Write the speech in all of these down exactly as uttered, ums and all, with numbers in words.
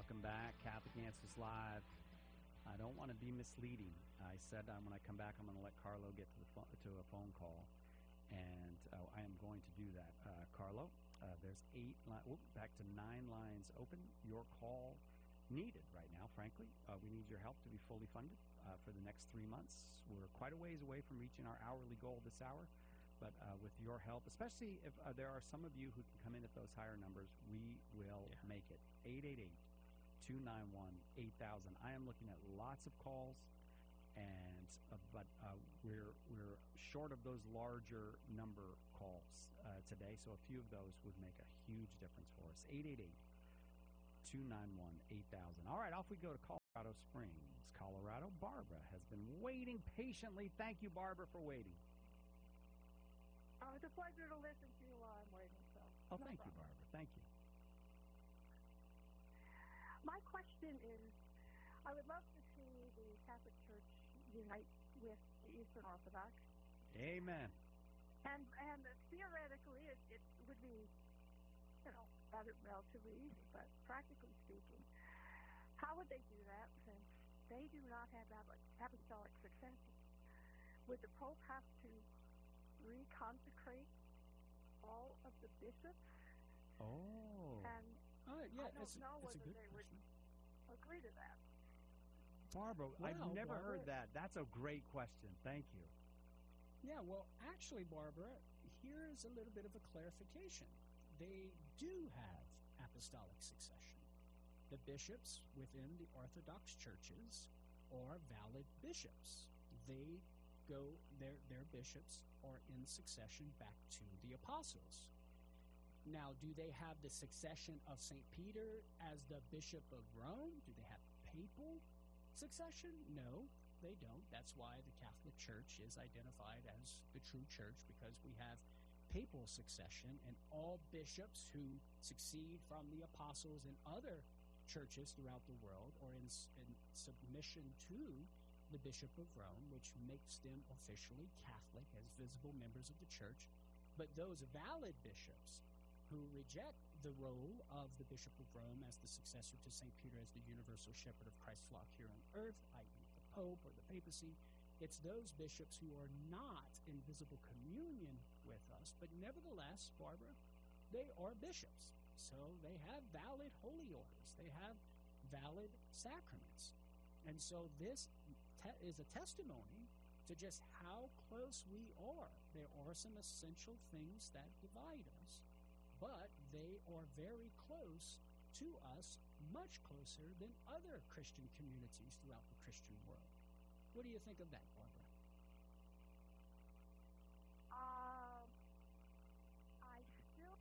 Welcome back, Catholic Answers Live. I don't want to be misleading. I said um, when I come back, I'm going to let Carlo get to the phone, to a phone call, and uh, I am going to do that. Uh, Carlo, uh, there's eight, li- whoop, back to nine lines open. Your call needed right now, frankly. Uh, we need your help to be fully funded uh, for the next three months. We're quite a ways away from reaching our hourly goal this hour. But uh, with your help, especially if uh, there are some of you who can come in at those higher numbers, we will yeah. make it. eight eight eight, two nine one, eight thousand. I am looking at lots of calls, and uh, but uh, we're we're short of those larger number calls uh, today, so a few of those would make a huge difference for us. eight eight eight, two nine one, eight thousand. All right, off we go to Colorado Springs, Colorado. Barbara has been waiting patiently. Thank you, Barbara, for waiting. Oh, it's a pleasure to listen to you while I'm waiting. So. Oh, no thank problem. you, Barbara. Thank you. My question is, I would love to see the Catholic Church unite with the Eastern Orthodox. Amen. And and theoretically, it, it would be, you know, rather relatively easy, but practically speaking, how would they do that since they do not have apostolic succession? Would the Pope have to reconsecrate all of the bishops? Oh. And uh, yeah, I don't that's, know that's whether a good they question. would agree to that. Barbara, Well, I've never Barbara, heard that. That's a great question. Thank you. Yeah, well, actually, Barbara, here's a little bit of a clarification. They do have apostolic succession. The bishops within the Orthodox churches are valid bishops. They go, their, their bishops are in succession back to the apostles. Now, do they have the succession of Saint Peter as the Bishop of Rome? Do they have papal succession? No, they don't. That's why the Catholic Church is identified as the true church, because we have papal succession, and all bishops who succeed from the apostles in other churches throughout the world are in, in submission to the Bishop of Rome, which makes them officially Catholic as visible members of the church. But those valid bishops who reject the role of the Bishop of Rome as the successor to Saint Peter as the universal shepherd of Christ's flock here on earth, that is the Pope or the papacy, it's those bishops who are not in visible communion with us, but nevertheless, Barbara, they are bishops. So they have valid holy orders. They have valid sacraments. And so this te- is a testimony to just how close we are. There are some essential things that divide us, but they are very close to us, much closer than other Christian communities throughout the Christian world. What do you think of that, Barbara? Um, I still,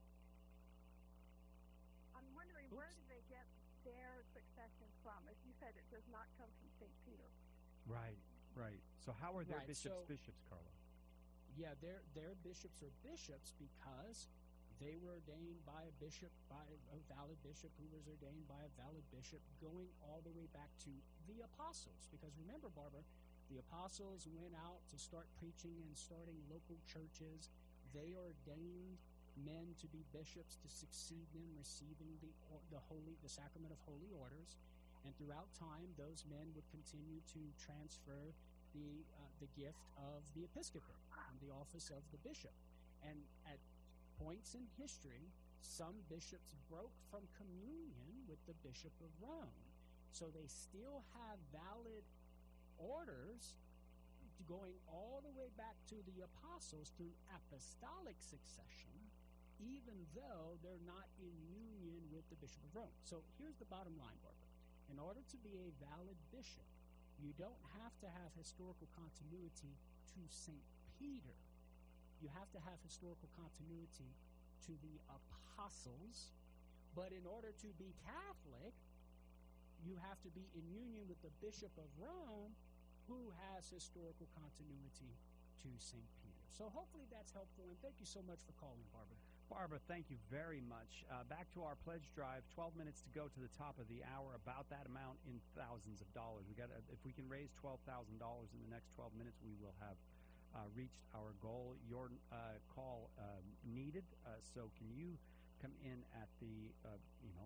I'm wondering, Oops. where do they get their succession from? As you said, it does not come from Saint Peter. Right, right. So how are their Right, bishops so- bishops, Carlo? Yeah, their their bishops are bishops because they were ordained by a bishop, by a valid bishop who was ordained by a valid bishop, going all the way back to the apostles. Because remember, Barbara, the apostles went out to start preaching and starting local churches. They ordained men to be bishops to succeed them, receiving the the holy the sacrament of holy orders. And throughout time, those men would continue to transfer the uh, the gift of the episcopate and the office of the bishop. And at points in history, some bishops broke from communion with the Bishop of Rome. So they still have valid orders going all the way back to the apostles through apostolic succession, even though they're not in union with the Bishop of Rome. So here's the bottom line, Barbara. In order to be a valid bishop, you don't have to have historical continuity to Saint Peter. You have to have historical continuity to the apostles. But in order to be Catholic, you have to be in union with the Bishop of Rome, who has historical continuity to Saint Peter. So hopefully that's helpful, and thank you so much for calling, Barbara. Barbara, thank you very much. Uh, back to our pledge drive, twelve minutes to go to the top of the hour, about that amount in thousands of dollars. We got if we can raise twelve thousand dollars in the next twelve minutes, we will have uh, reached our goal. Your uh, call uh, needed, uh, so can you come in at the, uh, you know, maybe you could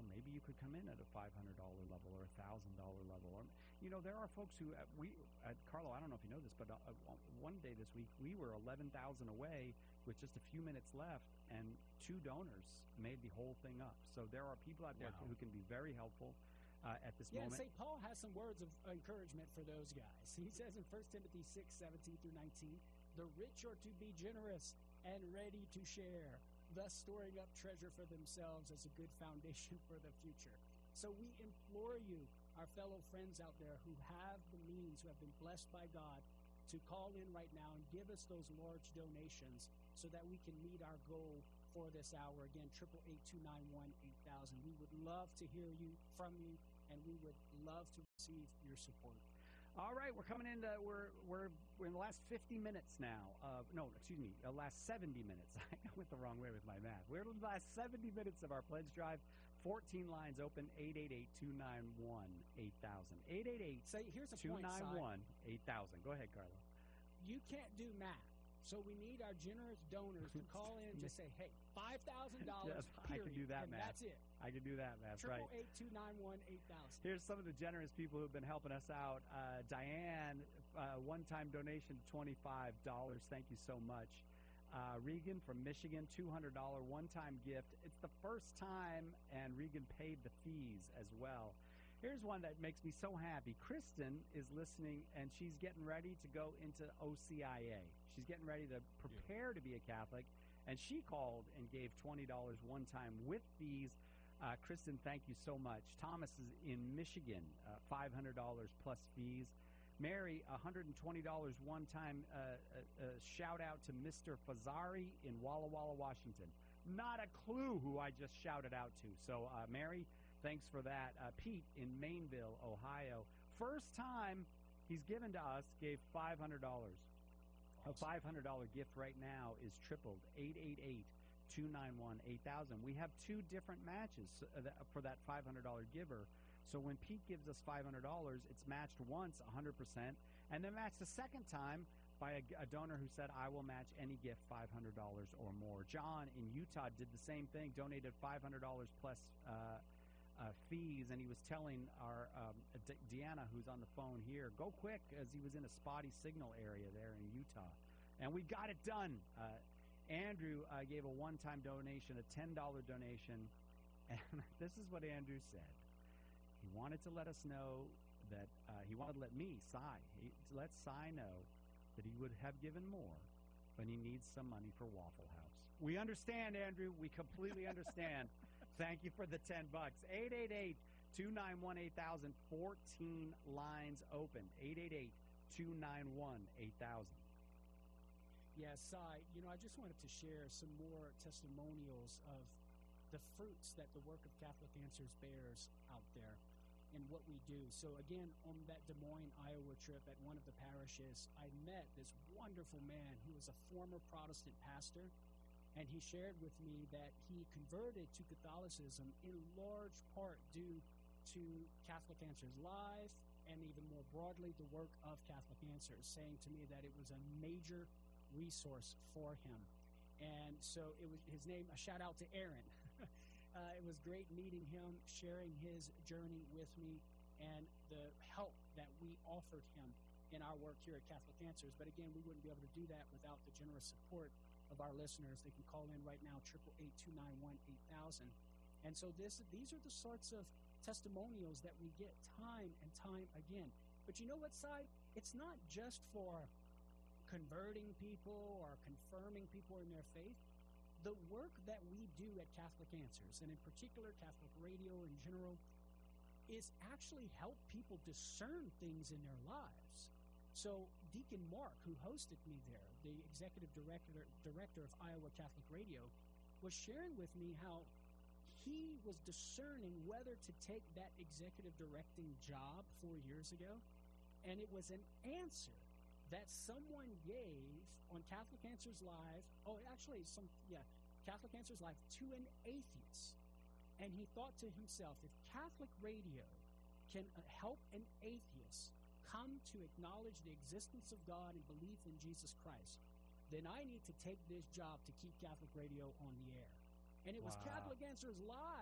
could come in at a five hundred dollars level or a one thousand dollars level. Or, you know, there are folks who, uh, we, uh, Carlo, I don't know if you know this, but uh, one day this week, we were eleven thousand away with just a few minutes left, and two donors made the whole thing up. So there are people out there Wow. who can be very helpful uh, at this Yeah, and moment. Saint Paul has some words of encouragement for those guys. He says in First Timothy six, seventeen through nineteen, the rich are to be generous and ready to share, thus storing up treasure for themselves as a good foundation for the future. So we implore you, our fellow friends out there who have the means, who have been blessed by God, to call in right now and give us those large donations so that we can meet our goal for this hour. Again, triple eight two nine one eight thousand. We would love to hear you from you, and we would love to receive your support. All right, we're coming into we're we're we're in the last fifty minutes now of no, excuse me, the last seventy minutes. I went the wrong way with my math. We're in the last seventy minutes of our pledge drive. fourteen lines open, eight eight eight, two nine one, eight thousand. eight eight eight, Say, here's a two point, nine Si. one, eight thousand. Go ahead, Carlo. You can't do math. So we need our generous donors to call in and just say, hey, five thousand dollars, Yes, I period. can do that and math. that's it. I can do that, math, right? Triple eight two nine one eight thousand. Here's some of the generous people who've been helping us out. Uh, Diane, uh, one-time donation of twenty-five dollars. Thank you so much. Uh, Regan from Michigan, two hundred dollars one-time gift. It's the first time, and Regan paid the fees as well. Here's one that makes me so happy. Kristen is listening, and she's getting ready to go into O C I A. She's getting ready to prepare to be a Catholic, and she called and gave twenty dollars one time with fees. Uh, Kristen, thank you so much. Thomas is in Michigan, uh, five hundred dollars plus fees. Mary, one hundred twenty dollars one time. Uh, uh, uh, shout out to Mister Fazari in Walla Walla, Washington. Not a clue who I just shouted out to. So, uh, Mary, thanks for that. Uh, Pete in Mainville, Ohio. First time he's given to us, gave five hundred dollars. A five hundred dollars gift right now is tripled, eight eight eight, two nine one, eight thousand. We have two different matches uh, that, for that five hundred dollars giver. So when Pete gives us five hundred dollars, it's matched once, one hundred percent, and then matched the second time by a, a donor who said, I will match any gift five hundred dollars or more. John in Utah did the same thing, donated five hundred dollars plus uh, uh, fees, and he was telling our um, De- Deanna, who's on the phone here, go quick, as he was in a spotty signal area there in Utah. And we got it done. Uh, Andrew uh, gave a one-time donation, a ten dollars donation, and this is what Andrew said. He wanted to let us know that, uh, he wanted to let me, Cy, he, to let Cy know that he would have given more, but he needs some money for Waffle House. We understand, Andrew. We completely understand. Thank you for the ten bucks. eight eight eight, two nine one, eight thousand. fourteen lines open. eight eight eight, two nine one, eight thousand. Yeah, Sai, you know, I just wanted to share some more testimonials of the fruits that the work of Catholic Answers bears out there in what we do. So again, on that Des Moines, Iowa trip at one of the parishes, I met this wonderful man who was a former Protestant pastor, and he shared with me that he converted to Catholicism in large part due to Catholic Answers Live, and even more broadly, the work of Catholic Answers, saying to me that it was a major resource for him. And so it was his name, a shout out to Aaron. uh, it was great meeting him, sharing his journey with me, and the help that we offered him in our work here at Catholic Answers. But again, we wouldn't be able to do that without the generous support of our listeners. They can call in right now, triple eight, two nine one, eight thousand. And so this, these are the sorts of testimonials that we get time and time again. But you know what, Si? It's not just for converting people or confirming people in their faith. The work that we do at Catholic Answers, and in particular Catholic Radio in general, is actually help people discern things in their lives. So Deacon Mark, who hosted me there, the executive director director of Iowa Catholic Radio, was sharing with me how he was discerning whether to take that executive directing job four years ago, and it was an answer that someone gave on Catholic Answers Live, oh, actually, some yeah, Catholic Answers Live, to an atheist. And he thought to himself, if Catholic Radio can uh, help an atheist come to acknowledge the existence of God and belief in Jesus Christ, then I need to take this job to keep Catholic Radio on the air. And it was Wow. Catholic Answers Live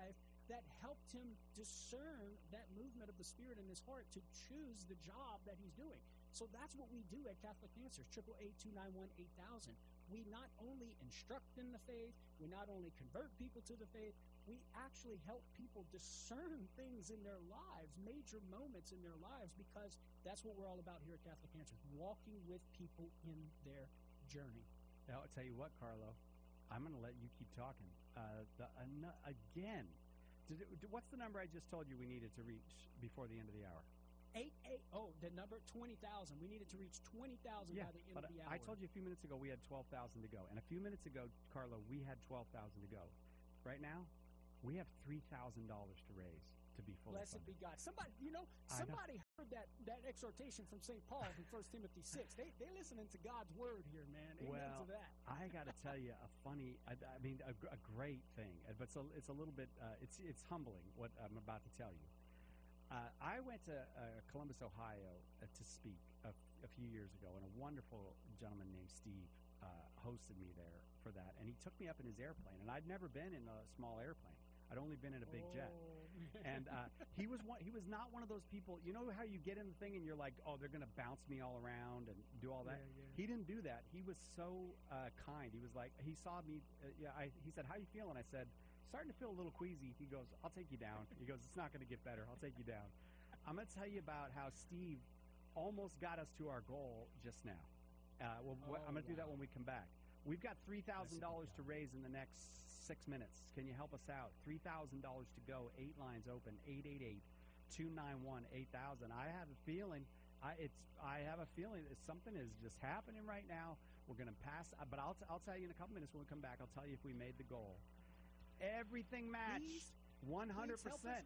that helped him discern that movement of the Spirit in his heart to choose the job that he's doing. So that's what we do at Catholic Answers, eight eight eight, two nine one, eight thousand. We not only instruct in the faith, we not only convert people to the faith, we actually help people discern things in their lives, major moments in their lives, because that's what we're all about here at Catholic Answers, walking with people in their journey. Now, I'll tell you what, Carlo, I'm going to let you keep talking. Uh, the, uh, again, did it, what's the number I just told you we needed to reach before the end of the hour? Eight, eight, oh, the number twenty thousand. We needed to reach twenty thousand yeah, by the end but of the hour. I told you a few minutes ago we had twelve thousand to go. And a few minutes ago, Carlo, we had twelve thousand to go. Right now, we have three thousand dollars to raise to be fully Blessed funded. be God. Somebody, you know, somebody know. heard that, that exhortation from Saint Paul from First Timothy six. They, they're listening to God's word here, man. Amen well, to that. I got to tell you a funny, I, I mean, a, a great thing. But it's a, it's a little bit, uh, it's, it's humbling what I'm about to tell you. Uh, I went to uh, Columbus, Ohio uh, to speak a, a few years ago, and a wonderful gentleman named Steve uh, hosted me there for that. And he took me up in his airplane, and I'd never been in a small airplane. I'd only been in a big oh. jet. And uh, he was one, he was not one of those people, you know how you get in the thing and you're like, oh, they're going to bounce me all around and do all that? Yeah, yeah. He didn't do that. He was so uh, kind. He was like, he saw me, uh, yeah. I, he said, how you feeling? I said, starting to feel a little queasy. He goes, I'll take you down. He goes, it's not going to get better. I'll take you down. I'm going to tell you about how Steve almost got us to our goal just now. Uh, well, oh, I'm going to wow. do that when we come back. We've got three thousand dollars to raise in the next six minutes. Can you help us out? three thousand dollars to go. Eight lines open. eight eight eight, two nine one, eight thousand. I have a feeling, I, it's, I have a feeling that something is just happening right now. We're going to pass, uh, but I'll, t- I'll tell you in a couple minutes when we come back. I'll tell you if we made the goal. Everything matched. Please, one hundred percent.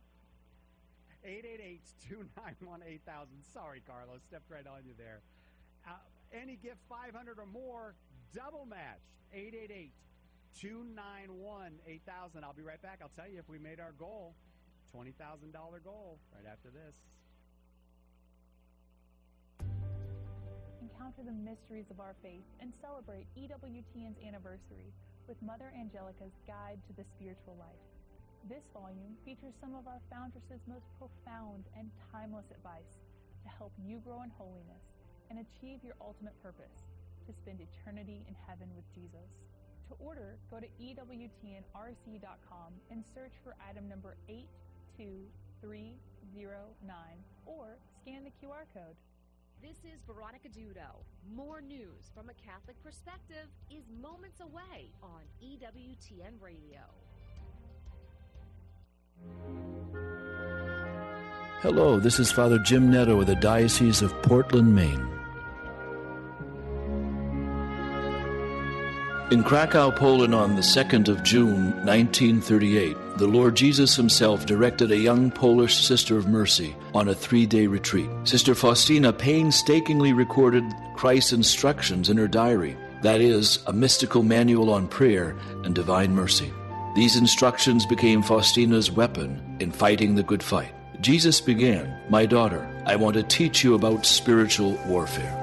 eight eight eight, two nine one, eight thousand. Sorry, Carlos. Stepped right on you there. Uh, any gift five hundred or more, double matched. eight eight eight, two nine one, eight thousand. I'll be right back. I'll tell you if we made our goal. twenty thousand dollars goal right after this. Encounter the mysteries of our faith and celebrate E W T N's anniversary with Mother Angelica's Guide to the Spiritual Life. This volume features some of our foundress's most profound and timeless advice to help you grow in holiness and achieve your ultimate purpose, to spend eternity in heaven with Jesus. To order, go to E W T N R C dot com and search for item number eight two three zero nine or scan the Q R code. This is Veronica Dudo. More news from a Catholic perspective is moments away on E W T N Radio. Hello, this is Father Jim Netto of the Diocese of Portland, Maine. In Krakow, Poland on the second of June, nineteen thirty-eight, the Lord Jesus himself directed a young Polish Sister of Mercy on a three-day retreat. Sister Faustina painstakingly recorded Christ's instructions in her diary, that is, a mystical manual on prayer and divine mercy. These instructions became Faustina's weapon in fighting the good fight. Jesus began, "My daughter, I want to teach you about spiritual warfare."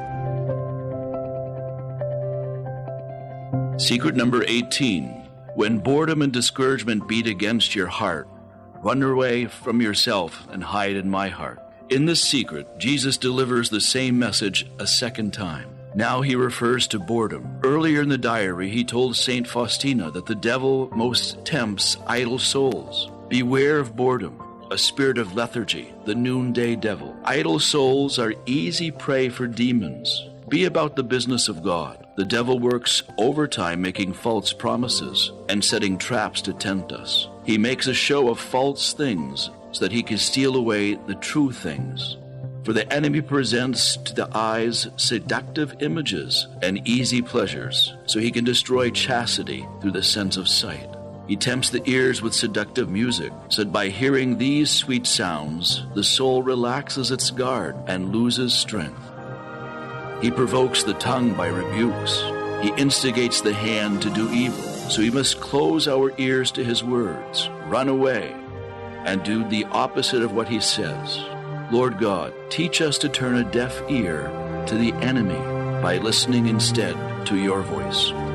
Secret number eighteen. When boredom and discouragement beat against your heart, run away from yourself and hide in my heart. In this secret, Jesus delivers the same message a second time. Now he refers to boredom. Earlier in the diary, he told Saint Faustina that the devil most tempts idle souls. Beware of boredom, a spirit of lethargy, the noonday devil. Idle souls are easy prey for demons. Be about the business of God. The devil works overtime making false promises and setting traps to tempt us. He makes a show of false things so that he can steal away the true things. For the enemy presents to the eyes seductive images and easy pleasures, so he can destroy chastity through the sense of sight. He tempts the ears with seductive music, so that by hearing these sweet sounds, the soul relaxes its guard and loses strength. He provokes the tongue by rebukes. He instigates the hand to do evil, so we must close our ears to his words, run away, and do the opposite of what he says. Lord God, teach us to turn a deaf ear to the enemy by listening instead to your voice.